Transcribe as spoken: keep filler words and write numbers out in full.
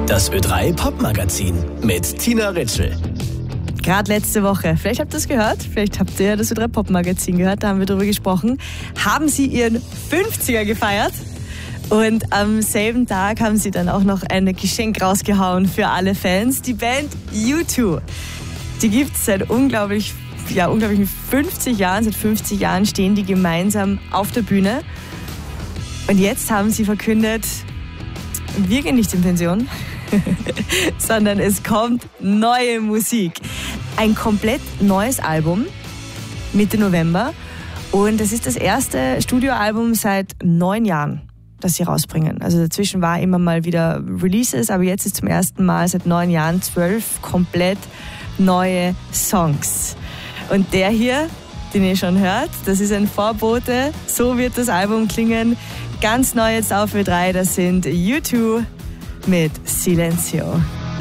Das Ö drei Popmagazin mit Tina Ritschl. Gerade letzte Woche, vielleicht habt ihr das gehört, vielleicht habt ihr das Ö drei Popmagazin gehört, da haben wir darüber gesprochen, haben sie ihren fünfziger gefeiert und am selben Tag haben sie dann auch noch ein Geschenk rausgehauen für alle Fans, die Band U zwei. Die gibt es seit unglaublich, ja, unglaublichen fünfzig Jahren, seit fünfzig Jahren stehen die gemeinsam auf der Bühne und jetzt haben sie verkündet, wir gehen nicht in Pension, sondern es kommt neue Musik. Ein komplett neues Album Mitte November und es ist das erste Studioalbum seit neun Jahren, das sie rausbringen. Also dazwischen war immer mal wieder Releases, aber jetzt ist zum ersten Mal seit neun Jahren zwölf komplett neue Songs. Und der hier, den ihr schon hört, das ist ein Vorbote, so wird das Album klingen. Ganz neu jetzt auf Ö drei, das sind U zwei mit Silencio.